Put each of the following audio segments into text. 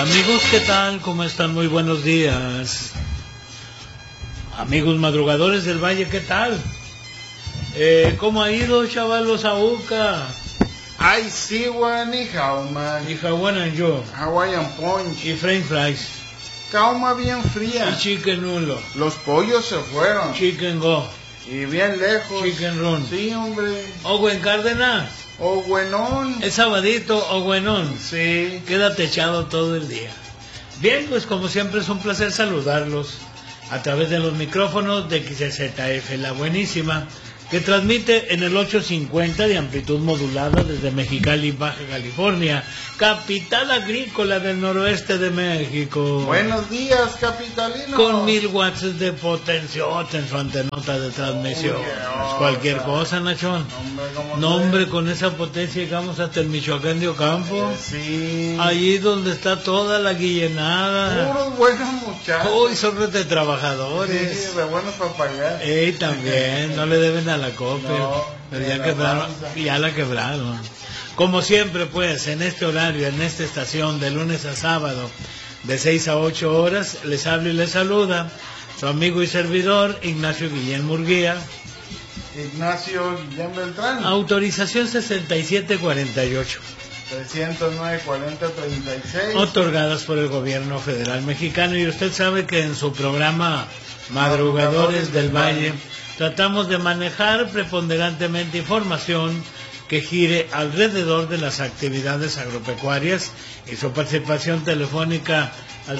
Amigos, ¿qué tal? ¿Cómo están? Muy buenos días. Amigos madrugadores del Valle, ¿qué tal? ¿Cómo ha ido, chavalos, Auca? Ay, sí, güey, ni jauma. Y Hawaiian yo. Hawaiian Punch. Y French fries. Cauma bien fría. Y chicken nulo. Los pollos se fueron. Chicken go. Y bien lejos. Chicken run. Sí, hombre. O en Cárdenas. O buenón. Es sabadito o buenón. Sí. Quédate echado todo el día. Bien, pues como siempre es un placer saludarlos a través de los micrófonos de XZF, la buenísima, que transmite en el 850 de amplitud modulada desde Mexicali, Baja California, capital agrícola del noroeste de México. Buenos días, capitalino. Con 1000 watts de potenciota en su antenota de transmisión. Cualquier cosa, Nachón. No, hombre, con esa potencia llegamos hasta el Michoacán de Ocampo. Sí. Allí donde está toda la guillenada. Puros buenos muchachos. Uy, son de trabajadores. Sí, de buenos para pagar. Ey, también, no le deben a la copia. No, pero ya quebraron, ya la quebraron. Como siempre, pues, en este horario, en esta estación, de lunes a sábado, de 6 a 8 horas, les habla y les saluda su amigo y servidor, Ignacio Guillén Murguía. Ignacio Guillén Beltrán. Autorización 6748. 309-40-36. Otorgadas por el gobierno federal mexicano. Y usted sabe que en su programa Madrugadores del Valle tratamos de manejar preponderantemente información que gire alrededor de las actividades agropecuarias, y su participación telefónica al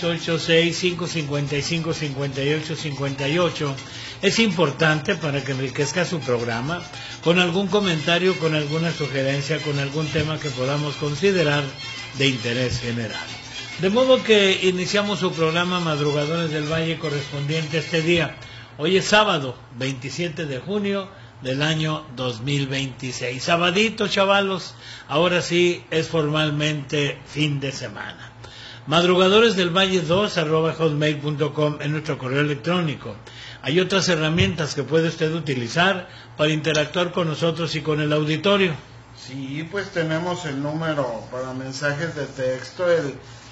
686-555-5858 es importante para que enriquezca su programa con algún comentario, con alguna sugerencia, con algún tema que podamos considerar de interés general. De modo que iniciamos su programa Madrugadores del Valle correspondiente a este día. Hoy es sábado, 27 de junio del año 2026. Sabadito, chavalos, ahora sí es formalmente fin de semana. Madrugadores del Valle 2@hotmail.com en nuestro correo electrónico. Hay otras herramientas que puede usted utilizar para interactuar con nosotros y con el auditorio. Sí, pues tenemos el número para mensajes de texto, el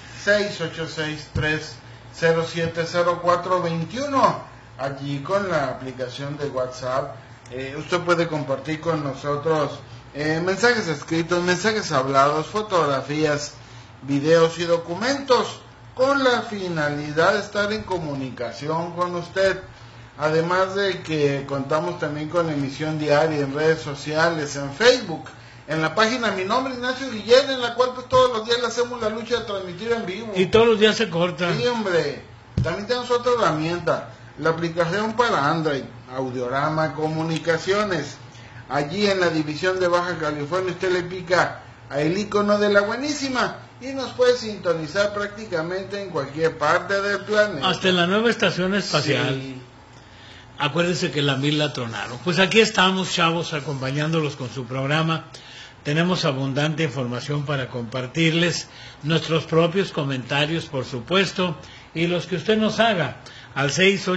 686-307-0421. Allí con la aplicación de WhatsApp, usted puede compartir con nosotros mensajes escritos, mensajes hablados, fotografías, videos y documentos, con la finalidad de estar en comunicación con usted. Además de que contamos también con emisión diaria en redes sociales, en Facebook, en la página Mi Nombre Ignacio Guillén, en la cual pues todos los días le hacemos la lucha de transmitir en vivo. Y todos los días se corta. Sí, hombre. También tenemos otra herramienta, la aplicación para Android, Audiorama Comunicaciones. Allí en la división de Baja California usted le pica a el icono de la buenísima y nos puede sintonizar prácticamente en cualquier parte del planeta. Hasta en la nueva estación espacial. Sí. Acuérdense que la 1000 la tronaron. Pues aquí estamos, chavos, acompañándolos con su programa. Tenemos abundante información para compartirles, nuestros propios comentarios, por supuesto, y los que usted nos haga al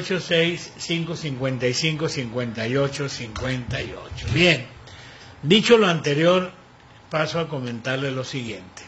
686-555-5858. Bien, dicho lo anterior, paso a comentarle lo siguiente.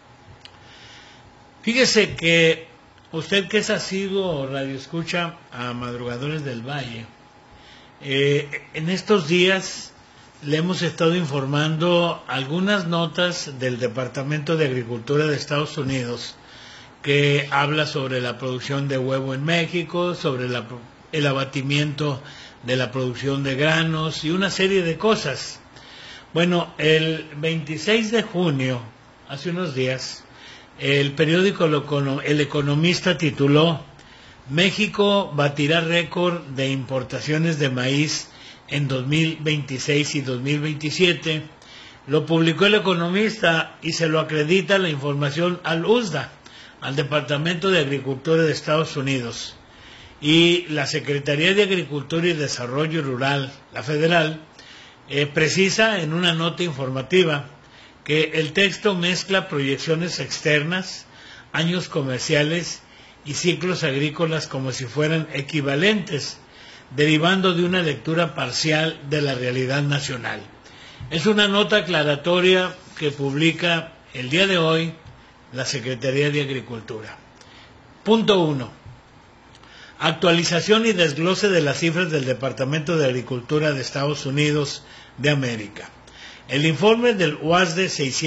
Fíjese que usted, que es asiduo radioescucha a Madrugadores del Valle, en estos días le hemos estado informando algunas notas del Departamento de Agricultura de Estados Unidos, que habla sobre la producción de huevo en México, sobre el abatimiento de la producción de granos y una serie de cosas. Bueno, el 26 de junio, hace unos días, el periódico El Economista tituló: México batirá récord de importaciones de maíz en 2026 y 2027. Lo publicó El Economista y se lo acredita la información al USDA, al Departamento de Agricultura de Estados Unidos. Y la Secretaría de Agricultura y Desarrollo Rural, la federal, precisa en una nota informativa que el texto mezcla proyecciones externas, años comerciales y ciclos agrícolas como si fueran equivalentes, derivando de una lectura parcial de la realidad nacional. Es una nota aclaratoria que publica el día de hoy, la Secretaría de Agricultura. Punto 1. Actualización y desglose de las cifras del Departamento de Agricultura de Estados Unidos de América. El informe del UASDE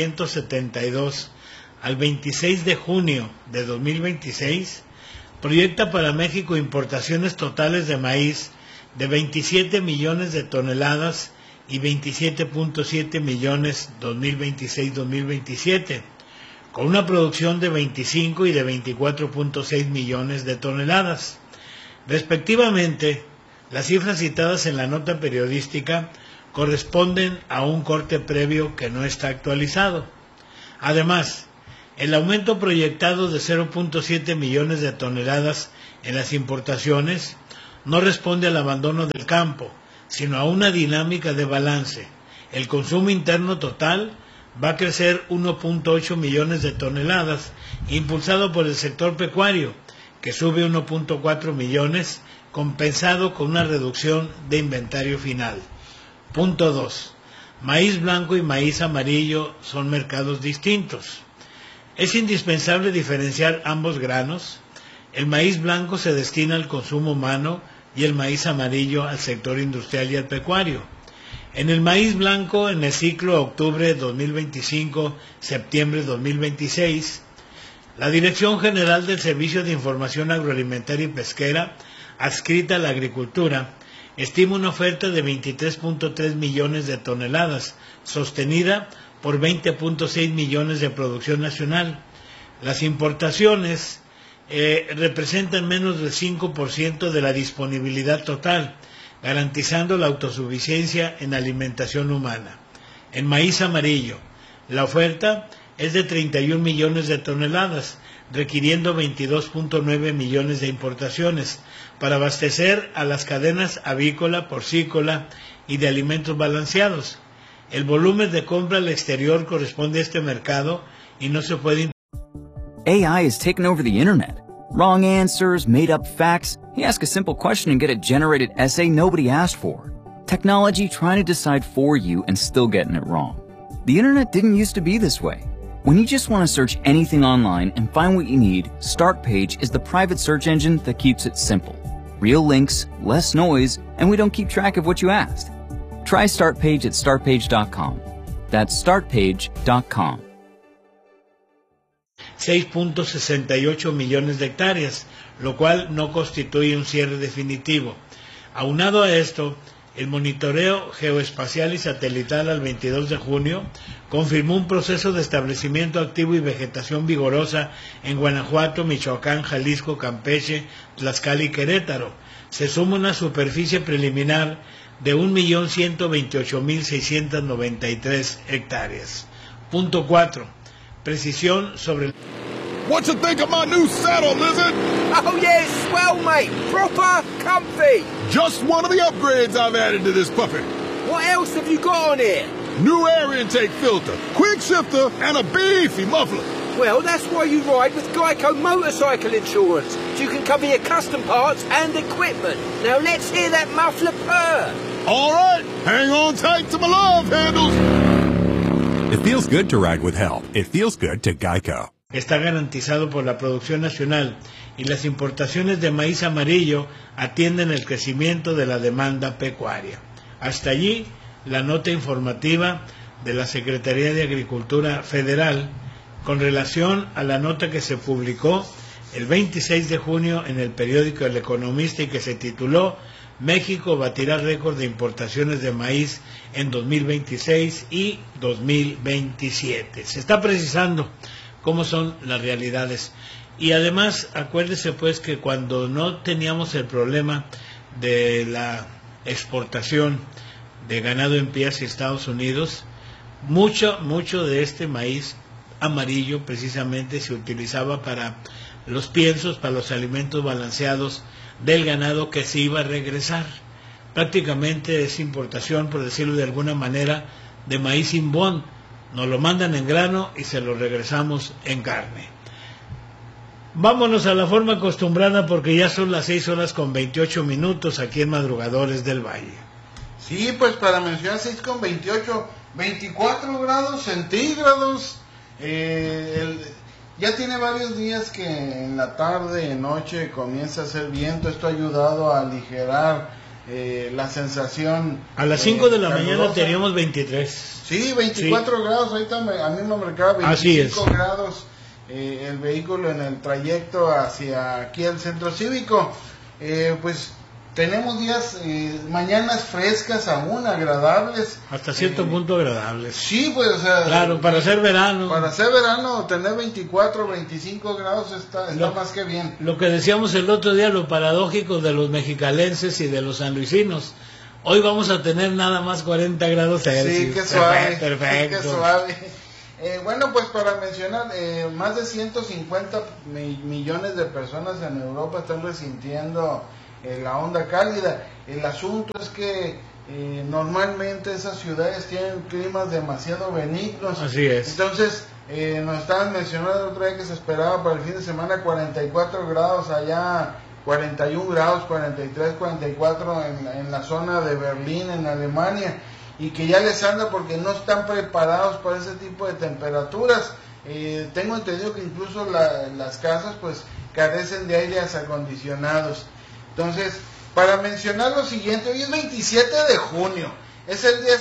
672 al 26 de junio de 2026 proyecta para México importaciones totales de maíz de 27 millones de toneladas y 27.7 millones 2026-2027, con una producción de 25 y de 24.6 millones de toneladas. Respectivamente, las cifras citadas en la nota periodística corresponden a un corte previo que no está actualizado. Además, el aumento proyectado de 0.7 millones de toneladas en las importaciones no responde al abandono del campo, sino a una dinámica de balance. El consumo interno total va a crecer 1.8 millones de toneladas, impulsado por el sector pecuario, que sube 1.4 millones, compensado con una reducción de inventario final. Punto 2. Maíz blanco y maíz amarillo son mercados distintos. Es indispensable diferenciar ambos granos. El maíz blanco se destina al consumo humano y el maíz amarillo al sector industrial y al pecuario. En el maíz blanco, en el ciclo octubre 2025-septiembre 2026, la Dirección General del Servicio de Información Agroalimentaria y Pesquera, adscrita a la agricultura, estima una oferta de 23.3 millones de toneladas, sostenida por 20.6 millones de producción nacional. Las importaciones representan menos del 5% de la disponibilidad total, garantizando la autosuficiencia en alimentación humana. En maíz amarillo, la oferta es de 31 millones de toneladas, requiriendo 22.9 millones de importaciones para abastecer a las cadenas avícola, porcícola y de alimentos balanceados. El volumen de compra al exterior corresponde a este mercado y no se puede... AI has taken over the internet. Wrong answers, made up facts. You ask a simple question and get a generated essay nobody asked for. Technology trying to decide for you and still getting it wrong. The internet didn't used to be this way. When you just want to search anything online and find what you need, Startpage is the private search engine that keeps it simple. Real links, less noise, and we don't keep track of what you asked. Try Startpage at startpage.com. That's startpage.com. 6.68 millones de hectáreas, lo cual no constituye un cierre definitivo. Aunado a esto, el monitoreo geoespacial y satelital al 22 de junio confirmó un proceso de establecimiento activo y vegetación vigorosa en Guanajuato, Michoacán, Jalisco, Campeche, Tlaxcala y Querétaro. Se suma una superficie preliminar de 1.128.693 hectáreas. Punto 4. Precisión sobre... What you think of my new saddle, Lizard? Oh yeah, it's swell, mate. Proper comfy. Just one of the upgrades I've added to this puppy. What else have you got on here? New air intake filter, quick shifter, and a beefy muffler. Well, that's why you ride with Geico Motorcycle Insurance. So you can cover your custom parts and equipment. Now let's hear that muffler purr. All right, hang on tight to my love handles. It feels good to ride with help. It feels good to Geico. Está garantizado por la producción nacional y las importaciones de maíz amarillo atienden el crecimiento de la demanda pecuaria. Hasta allí la nota informativa de la Secretaría de Agricultura Federal con relación a la nota que se publicó el 26 de junio en el periódico El Economista y que se tituló México batirá récord de importaciones de maíz en 2026 y 2027. Se está precisando cómo son las realidades. Y además, acuérdese pues que cuando no teníamos el problema de la exportación de ganado en pie hacia Estados Unidos, mucho de este maíz amarillo precisamente se utilizaba para los piensos, para los alimentos balanceados del ganado que se iba a regresar. Prácticamente es importación, por decirlo de alguna manera, de maíz sin bond. Nos lo mandan en grano y se lo regresamos en carne. Vámonos a la forma acostumbrada porque ya son las 6:28 aquí en Madrugadores del Valle. Sí, pues para mencionar 6:28, 24 grados centígrados. Ya tiene varios días que en la tarde, noche comienza a hacer viento. Esto ha ayudado a aligerar la sensación. A las 5 de la calurosa. mañana teníamos 23. Sí, 24 grados. Ahorita a mí me marcaba 25 grados el vehículo en el trayecto hacia aquí al centro cívico. Pues tenemos días, mañanas frescas aún, agradables. Hasta cierto punto agradables. Sí, pues, o sea... Claro, para hacer verano. Para hacer verano, tener 24, 25 grados está más que bien. Lo que decíamos el otro día, lo paradójico de los mexicalenses y de los sanluisinos. Hoy vamos a tener nada más 40 grados Celsius. Sí, qué suave. Perfecto. Qué suave. Bueno, pues para mencionar, más de 150 millones de personas en Europa están resintiendo la onda cálida. El asunto es que normalmente esas ciudades tienen climas demasiado benignos. Así es. Entonces, nos estaban mencionando otra vez que se esperaba para el fin de semana 44 grados allá, 41 grados, 43, 44 en la zona de Berlín, en Alemania, y que ya les anda porque no están preparados para ese tipo de temperaturas. Tengo entendido que incluso las casas pues carecen de aires acondicionados. Entonces, para mencionar lo siguiente, hoy es 27 de junio, es el día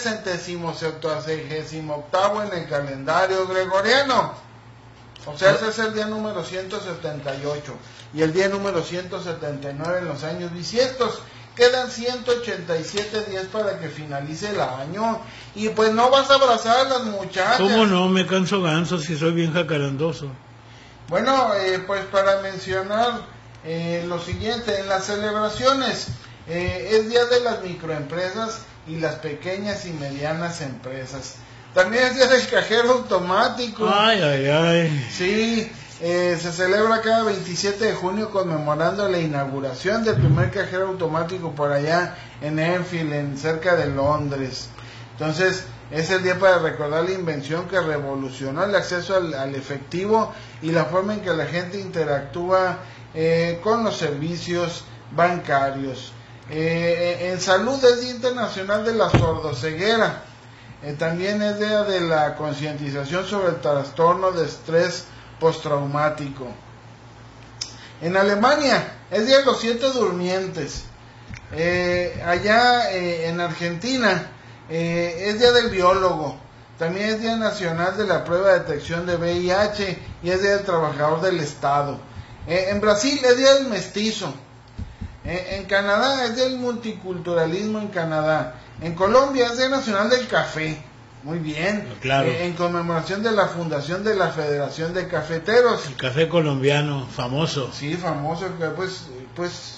168º en el calendario gregoriano, o sea, ese es el día número 178, y el día número 179 en los años bisiestos. Quedan 187 días para que finalice el año, y pues no vas a abrazar a las muchachas. ¿Cómo no? Me canso ganso si soy bien jacarandoso. Bueno, pues para mencionar lo siguiente, en las celebraciones, es día de las microempresas y las pequeñas y medianas empresas. También es día del cajero automático. Ay, ay, ay. Sí, se celebra cada 27 de junio conmemorando la inauguración del primer cajero automático por allá en Enfield, cerca de Londres. Entonces, es el día para recordar la invención que revolucionó el acceso al efectivo y la forma en que la gente interactúa con los servicios bancarios. En salud es Día Internacional de la Sordoceguera. También es día de la concientización sobre el trastorno de estrés postraumático. En Alemania es día de los 7 durmientes. Allá en Argentina es día del biólogo. También es día nacional de la prueba de detección de VIH y es día del trabajador del Estado. En Brasil es día del mestizo. En Canadá es día del multiculturalismo en Canadá. En Colombia es día nacional del café. Muy bien. Claro. En conmemoración de la fundación de la Federación de Cafeteros. El café colombiano, famoso. Sí, famoso. Pues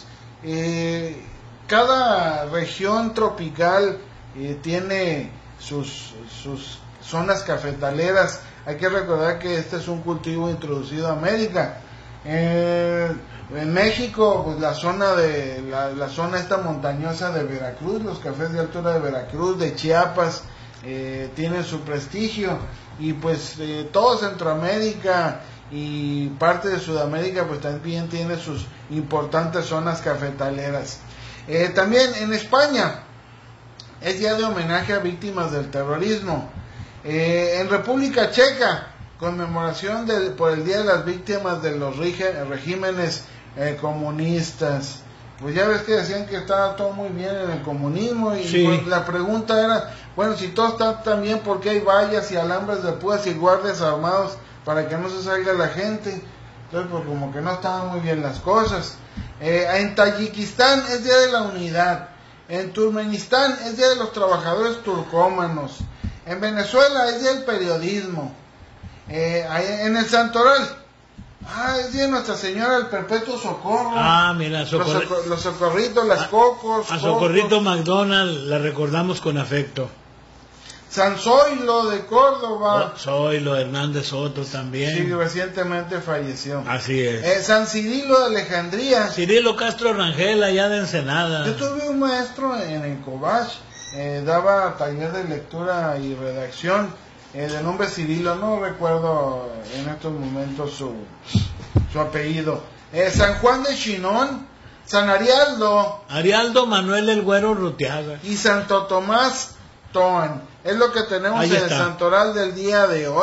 cada región tropical tiene sus zonas cafetaleras. Hay que recordar que este es un cultivo introducido a América. En México, pues la zona esta montañosa de Veracruz, los cafés de altura de Veracruz, de Chiapas, tienen su prestigio, y pues todo Centroamérica y parte de Sudamérica pues también tiene sus importantes zonas cafetaleras. También en España es día de homenaje a víctimas del terrorismo. En República Checa, conmemoración por el día de las víctimas de los regímenes comunistas. Pues ya ves que decían que estaba todo muy bien en el comunismo, y sí. Pues la pregunta era, bueno, si todo está tan bien, ¿por qué hay vallas y alambres de púas y guardias armados para que no se salga la gente? Entonces pues como que no estaban muy bien las cosas. En Tayikistán es día de la unidad. En Turkmenistán es día de los trabajadores turcómanos. En Venezuela es día del periodismo. En el Santoral es día de Nuestra Señora del Perpetuo Socorro. Mira, los socorritos, las cocos. A Socorrito McDonald la recordamos con afecto. San Zoilo de Córdoba. Zoilo Hernández Soto también. Sí, recientemente falleció. Así es. San Cirilo de Alejandría. Cirilo Castro Rangel, allá de Ensenada. Yo tuve un maestro en el Cobach, daba taller de lectura y redacción, de nombre Cirilo, no recuerdo en estos momentos su apellido. San Juan de Chinón, San Arialdo Manuel el Güero Rutiaga y Santo Tomás Toan. Es lo que tenemos en el Santoral del día de hoy.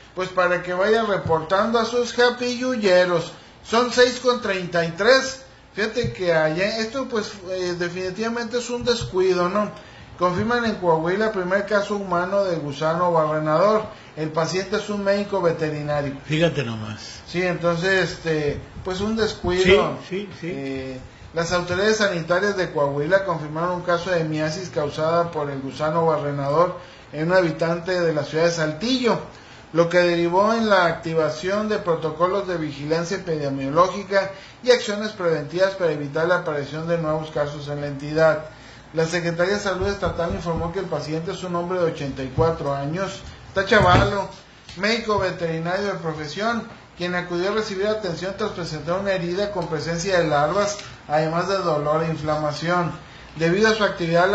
pues para que vayan reportando a sus japilluyeros. Son 6:33. Fíjate que allá, esto pues definitivamente es un descuido, ¿no? Confirman en Coahuila el primer caso humano de gusano barrenador. El paciente es un médico veterinario. Fíjate nomás. Sí, entonces, pues un descuido. Sí. Las autoridades sanitarias de Coahuila confirmaron un caso de miasis causada por el gusano barrenador en un habitante de la ciudad de Saltillo, lo que derivó en la activación de protocolos de vigilancia epidemiológica y acciones preventivas para evitar la aparición de nuevos casos en la entidad. La Secretaría de Salud Estatal informó que el paciente es un hombre de 84 años, está chavalo, médico veterinario de profesión, quien acudió a recibir atención tras presentar una herida con presencia de larvas, además de dolor e inflamación. Debido a su actividad